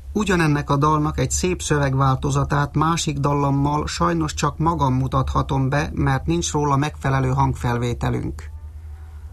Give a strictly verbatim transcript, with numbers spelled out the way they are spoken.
Ugyanennek a dalnak egy szép szövegváltozatát másik dallammal sajnos csak magam mutathatom be, mert nincs róla megfelelő hangfelvételünk.